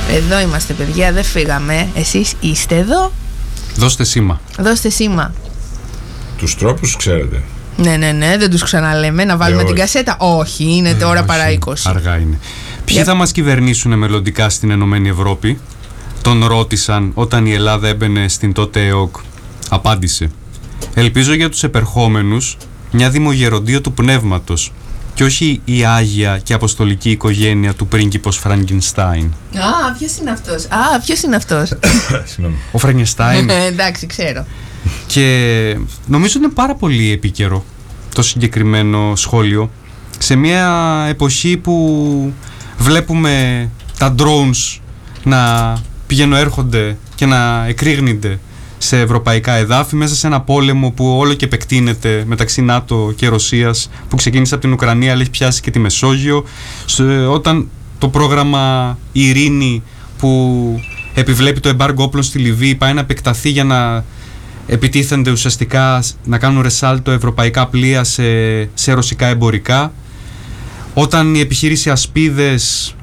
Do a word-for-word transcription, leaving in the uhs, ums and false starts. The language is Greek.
Εδώ είμαστε, παιδιά, δεν φύγαμε. Εσείς είστε εδώ. Δώστε σήμα. Δώστε σήμα. Τους τρόπους ξέρετε. Ναι, ναι, ναι, δεν τους ξαναλέμε. Να βάλουμε ε, την κασέτα. Όχι, είναι ε, τώρα όχι, παρά είκοσι. Αργά είναι. Ποιοι yeah. θα μας κυβερνήσουν μελλοντικά στην Ενωμένη Ευρώπη? Τον ρώτησαν όταν η Ελλάδα έμπαινε στην τότε ΕΟΚ. Απάντησε: ελπίζω για τους επερχόμενους μια δημογεροντία του πνεύματος και όχι η άγια και αποστολική οικογένεια του πρίγκιπος Φραγκενστάιν. Α, ποιος είναι αυτός? Α, ποιος είναι αυτός? Ο Φραγκενστάιν. Εντάξει, ξέρω. Και νομίζω είναι πάρα πολύ επίκαιρο το συγκεκριμένο σχόλιο σε μια εποχή που βλέπουμε τα drones να πηγαίνουν έρχονται και να εκρήγνονται σε ευρωπαϊκά εδάφη μέσα σε ένα πόλεμο που όλο και επεκτείνεται μεταξύ ΝΑΤΟ και Ρωσίας, που ξεκίνησε από την Ουκρανία αλλά έχει πιάσει και τη Μεσόγειο, όταν το πρόγραμμα Ειρήνη που επιβλέπει το εμπάργκο όπλων στη Λιβύη πάει να επεκταθεί για να επιτίθενται ουσιαστικά να κάνουν ρεσάλτο ευρωπαϊκά πλοία σε, σε ρωσικά εμπορικά, όταν η επιχείρηση Ασπίδες